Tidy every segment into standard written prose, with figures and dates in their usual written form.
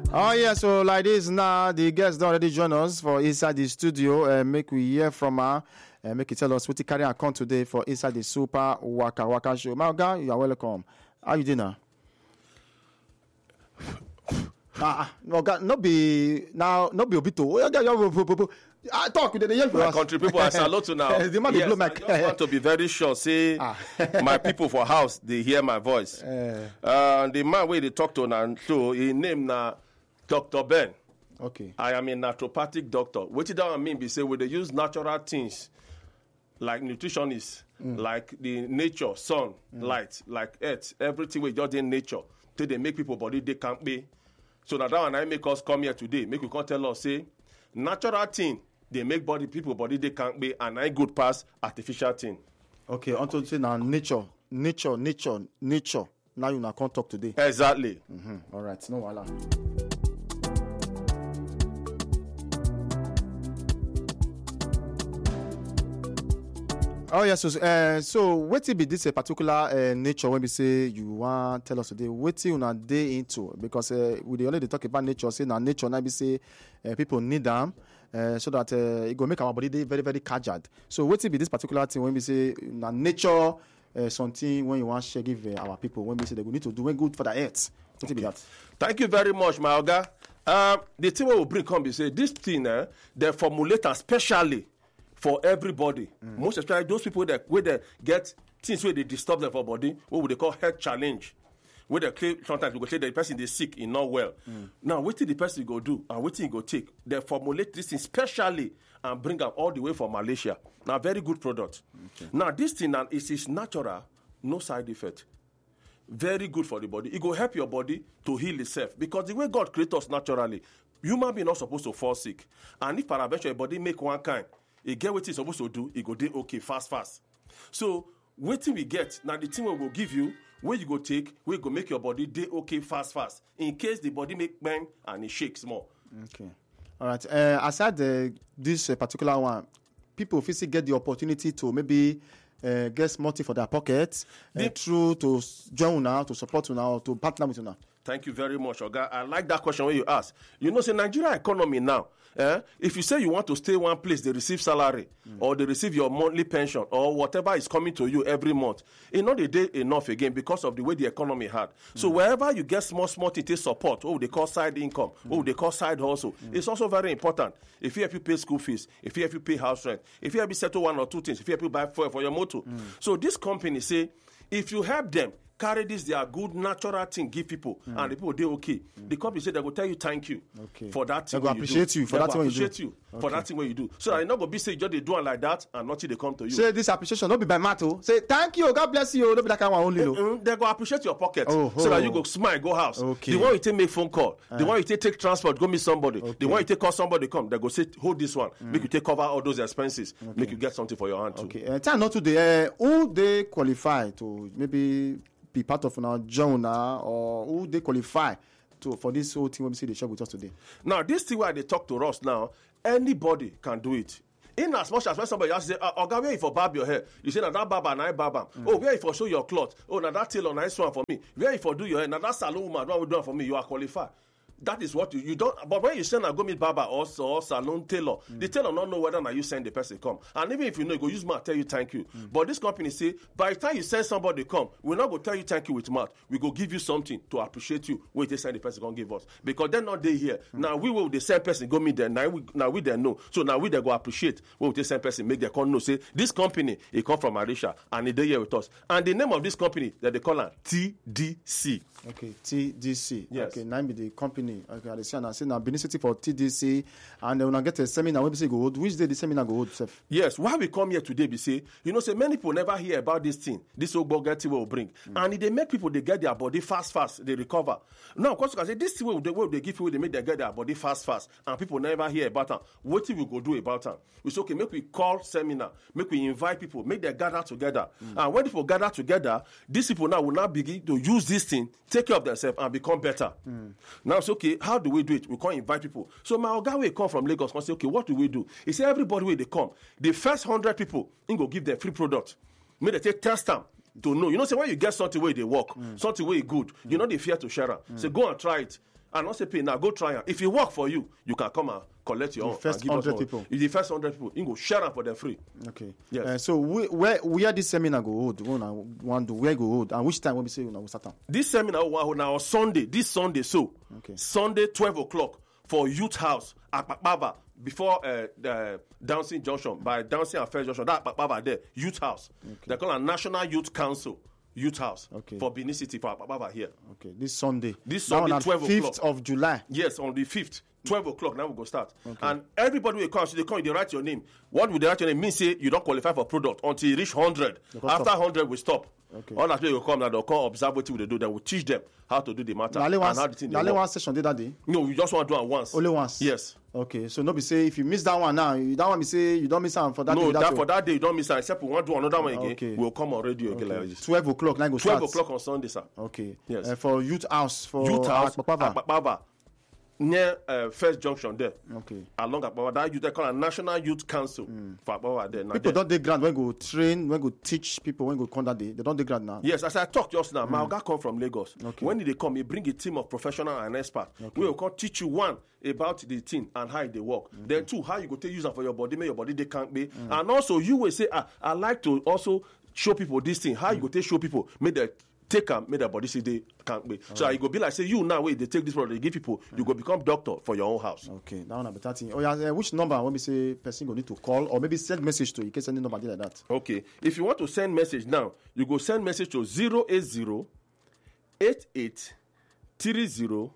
Oh yeah, so like this now, the guests don't already join us for inside the studio. Make we hear from her. Make you tell us what you carry and come today for inside the Super Waka Waka show. My guy, you are welcome. How you doing now? No, God, not be obito. I talk with the young my country people. I salute you now. The man yes, blow my I just want to be very sure. Say my people for house, they hear my voice. The man where they talk to now, so he named now Dr. Ben. Okay. I am a naturopathic doctor. What did that mean? Be say we they use natural things like nutritionists, like the nature, sun, light, like earth, everything we just in nature. Till they make people body they can't be. So now that one I make us come here today. Make you can't tell us say natural thing they make body people body they can't be, and I good pass artificial thing. Okay, until say now nature. Now you now can't talk today. Exactly. All right, no wala. Oh yes, so what be this a particular nature when we say you want tell us today? What you na day into because we dey already talk about nature. Say now nature now be say people need them so that it go make our body dey very very caged. So what be this particular thing when we say na nature something when you want to give our people when we say they go need to do when good for the earth? What be that? Thank you very much, my oga. The thing we will bring come be say this thing they formulate especially for everybody, most especially those people that where they get things where they disturb them for body, what they call health challenge. Where they claim sometimes we go say the person is sick, is not well. Now, what did the person go do and what he go take? They formulate this thing specially and bring them all the way from Malaysia. Now, very good product. Okay. Now, this thing is natural, no side effect. Very good for the body. It will help your body to heal itself because the way God created us naturally, human being not supposed to fall sick. And if peradventure your body make one kind, it get what it's supposed to do, it go do okay fast. So waiting we get now the thing we will give you where you go take, where you go make your body do okay fast. In case the body make bang and it shakes more. Okay. All right. Aside this particular one, people physically get the opportunity to maybe get small thing for their pockets through to join now, to support now, or to partner with you now. Thank you very much, Oga. I like that question when you ask. You know, say Nigeria economy now, if you say you want to stay one place, they receive salary, or they receive your monthly pension, or whatever is coming to you every month, it's not a day enough again because of the way the economy had. So wherever you get small things support, they call side income, they call side hustle, it's also very important. If you have to pay school fees, if you have to pay house rent, if you have to settle one or two things, if you have to buy fuel for your motor. So this company say, if you help them, carry this their good natural thing, give people, and the people they okay. The company say they will tell you thank you for that thing. They will appreciate you for that thing you do. Appreciate you for that thing what you do. So that you not go be say just they do it like that and nothing they come to you. Say this appreciation, don't be by matter. Say thank you, God bless you. Don't be that kind of one only. They go appreciate your pocket so that you go smile, go house. Okay. The one you take make phone call, the one you take transport, go meet somebody. The one you take call somebody come, they go say hold this one, make you take cover all those expenses, make you get something for your hand too. Okay. Time not to the who they qualify to maybe be part of our journal or who they qualify for this whole thing when we see the shop with us today. Now, this thing where they talk to us now, anybody can do it. In as much as when somebody else say, Oga, where you for barb your hair? You say, now that barber and I barber. Oh, where you for show your cloth? Oh, now that tailor nice one for me. Where you for do your hair? Now that salon woman, what we doing for me? You are qualified. That is what you don't. But when you send a go meet barber or salon tailor, the tailor not know whether or not you send the person come. And even if you know, you go use mouth tell you thank you. But this company say, by the time you send somebody come, we're not going to tell you thank you with mouth. We go give you something to appreciate you. Wait, they send the person come give us because they're not there here. Now we will the same person go meet there. Now we they know. So now we they go appreciate. We will the same person make their con know. Say this company it come from Marisha and they here with us. And the name of this company that they call TDC. Okay, TDC. Yes. Okay, name be the company. Okay, I say now Benicity for TDC, and when I get a seminar, when we say go hold, which day the seminar go hold self? Yes, why we come here today, we say, say many people never hear about this thing, this old burger thing will bring. And they make people, they get their body fast, they recover. Now, of course, you can say, this thing will they give people, they make them get their body fast, and people never hear about them. What we go do about them? We say, okay, make we call seminar, make we invite people, make them gather together. And when people gather together, these people now will now begin to use this thing, take care of themselves, and become better. Now it's okay, how do we do it? We can't invite people. So my Oga will come from Lagos and say, okay, what do we do? He say, everybody where they come, the first 100 people, he go give them free product. May they take test them. to know. You know, say when you get something where they work, something where good, you know they fear to share it. Say go and try it. And not say pay now, go try it. If it work for you, you can come and collect your own. First and give us 100 one. people. If the first 100 people, you go share them for them free. Okay. Yes. So where this seminar go hold? Where go hold? And which time when we say we start? This seminar now on Sunday, this Sunday, so Sunday 12 o'clock for Youth House at Akpakpava before the Dancing Junction by Dancing and First Junction. That Akpakpava there, Youth House. They call it National Youth Council. Youth House for Benin City for Akpakpava here. Okay, this Sunday. This Sunday, 12 o'clock. 5th of July. Yes, on the 5th, 12 o'clock. Now we go start. And everybody will come. So they come, they write your name. What will they write your name? Means say you don't qualify for product until you reach 100. After 100, we stop. All that people will come now. They'll come observe what they do. Then we'll teach them how to do the matter and how the thing. Only one session did that day. No, we just want to do it once. Only once. Yes. Okay, so nobody say if you miss that one now, that one be say you don't miss out for that. No, day, for that day you don't miss out. Except we want to do another one again. Okay. We'll come on radio again like this. 12 o'clock. Now go 12 start. o'clock on Sunday, sir. Okay. Yes. For Youth House for Youth House, Akpakpava. Near First Junction there. Okay. Along Akpakpava, that youth they call a National Youth Council for Akpakpava there. Now People don't dey grant when go train, when go teach people, when go come that day. They don't dey grant now. Yes, as I talked just now, my oga come from Lagos. When they come, he bring a team of professional and expert. We will come teach you one about the thing and how they work. Then two, how you go take use them for your body, make your body they can't be. And also you will say, I like to also show people this thing. How you go take show people, make the take them, make their body see they can't be. So you go be like say you now wait, they take this product, they give people, you go become doctor for your own house. Okay, that one a better thing. Oh yeah, which number when we say person go need to call or maybe send message to you? You can send a number like that. Okay, if you want to send message now, you go send message to 080 88 30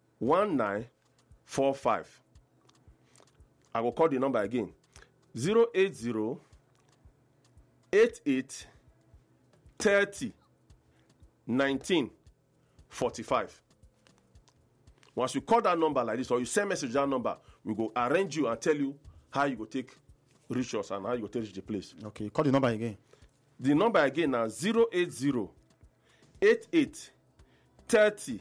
1945. I will call the number again. 080 88 30 1945. Once you call that number like this or you send message that number, we go arrange you and tell you how you go take reach us and how you go take reach the place. Okay, call the number again. The number again now 080 88 30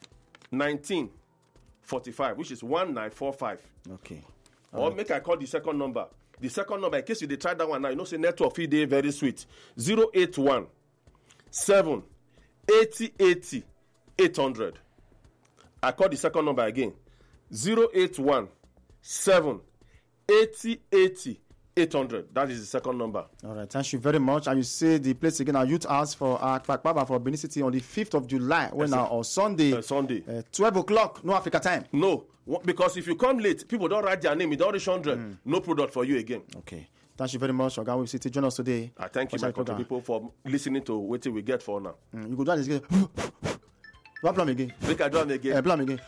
1945, which is 1945. Okay. Or make I call the second number. The second number, in case you dey try that one now, you know say network fee dey very sweet. 081 7 80 80 800. I call the second number again. 081 7 80 80 800. That is the second number. All right, thank you very much. And you say the place again, our Youth House for Akpakpava for Benin City on the 5th of July. When now on Sunday, 12 o'clock, no Africa time. No, because if you come late, people don't write their name, it don't reach 100. No product for you again. Okay. Thank you very much, Oga. We City. Join us today. I thank you, my country people, for listening to what we get for now. You go do this again. What plan again? Make I drum again. Plan again.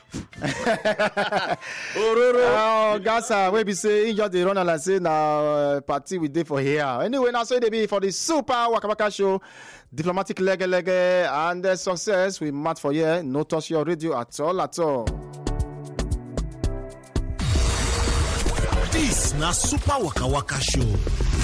Oh, Gasa, we be say in just the run and like say now party we did for here. Anyway, now so they be for the Super Waka Waka Show, diplomatic leg and the success we match for here. No touch your radio at all. This na Super Waka Waka Show.